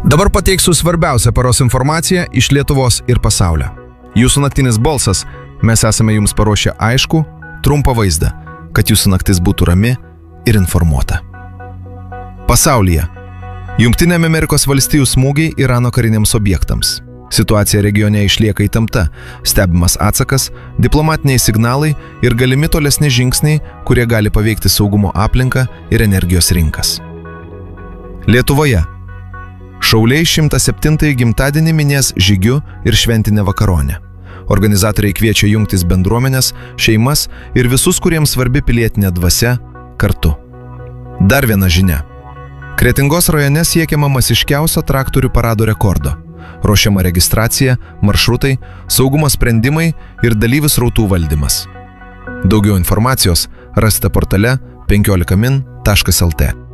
Dabar pateiksiu svarbiausią paros informaciją iš Lietuvos ir pasaulio. Jūsų naktinis balsas, mes esame jums paruošę aišku, trumpą vaizdą, kad jūsų naktis būtų rami ir informuota. Pasaulyje. Jungtinėse Amerikos valstijų smūgiai Irano kariniams objektams. Situacija regione išlieka įtempta, stebimas atsakas, diplomatiniai signalai ir galimi tolesni žingsniai, kurie gali paveikti saugumo aplinką ir energijos rinkas. Lietuvoje. Šauliai 107 gimtadienį minės žygiu ir šventinę vakaronę. Organizatoriai kviečia jungtis bendruomenės, šeimas ir visus, kuriems svarbi pilietinė dvasia, kartu. Dar viena žinia. Kretingos rajone siekiama masiškiausio traktorių parado rekordo. Ruošiama registracija, maršrutai, saugumo sprendimai ir dalyvių srautų valdymas. Daugiau informacijos rasite portale 15min.lt.